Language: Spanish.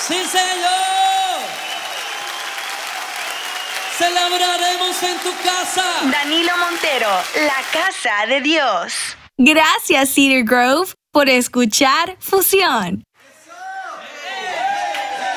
¡Sí, señor! Celebraremos en tu casa. Danilo Montero, la casa de Dios. Gracias, Cedar Grove, por escuchar Fusión.